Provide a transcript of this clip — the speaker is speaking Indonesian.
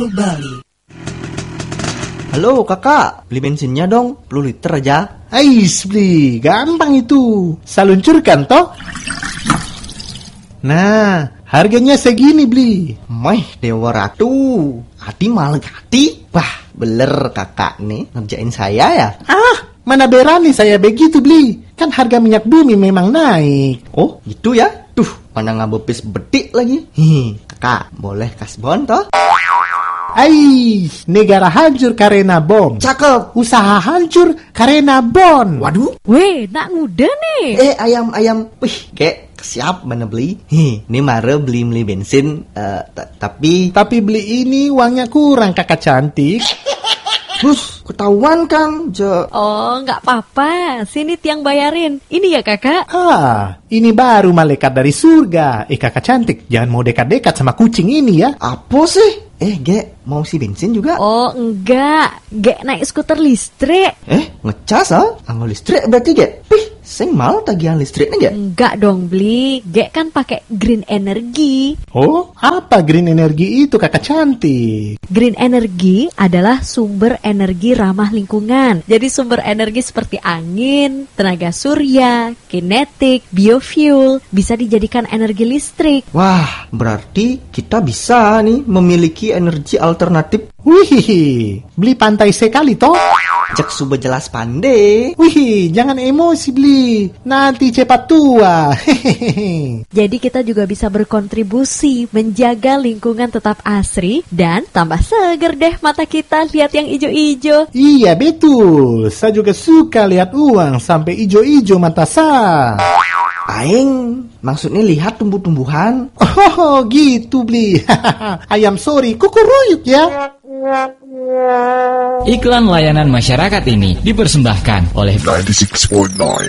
Bali. Halo kakak, beli bensinnya dong, 10 liter aja. Ais beli, gampang itu. Saluncurkan toh. Nah, harganya segini beli. Meh, Dewa Ratu, hati malah hati. Wah, beler kakak nih, ngerjain saya ya. Mana berani saya begitu beli. Kan harga minyak bumi memang naik. Oh, gitu ya? Tuh, mana ngabepis bedik lagi. Kakak, boleh kasbon toh? Ais, negara hancur karena bom. Cakep. Usaha hancur karena bom. Waduh. Weh, nak muda nih. Ayam. Wih, kek siap mana beli? Ini mare beli bensin, tapi Beli ini uangnya kurang kakak cantik. Bus, ketahuan kan, Oh, nggak apa-apa. Sini tiang bayarin. Ini ya kakak. Ini baru malaikat dari surga. Kakak cantik, jangan mau dekat-dekat sama kucing ini ya. apa sih? Gek, mau si bensin juga? Oh, enggak. Gek naik skuter listrik. Ngecas anggo listrik berarti gek? Sing mal tagihan listriknya gek? Enggak dong, beli. Gek kan pakai green energy. Oh, apa green energy itu kakak cantik? Green energy adalah sumber energi ramah lingkungan. Jadi sumber energi seperti angin, tenaga surya, kinetik, biofuel bisa dijadikan energi listrik. Wah, berarti kita bisa nih memiliki energi alternatif. Wih, beli pantai sekali toh. Cek suba jelas pandai. Wih, jangan emosi beli. Nanti cepat tua. Hehehe. Jadi kita juga bisa berkontribusi menjaga lingkungan tetap asri dan tambah seger deh mata kita lihat yang ijo-ijo. Iya betul. Saya juga suka lihat uang sampai ijo-ijo mata saya. Aing, maksudnya lihat tumbuh-tumbuhan. Oh gitu beli. Ayam sorry, kukuruyuk ya. Iklan layanan masyarakat ini dipersembahkan oleh 96.9